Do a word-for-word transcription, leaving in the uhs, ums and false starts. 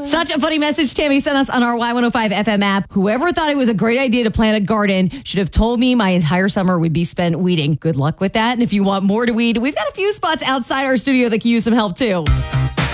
Such a funny message Tammy sent us on our Y one oh five F M app. Whoever thought it was a great idea to plant a garden should have told me my entire summer would be spent weeding. Good luck with that. And if you want more to weed, we've got a few spots outside our studio that can use some help too.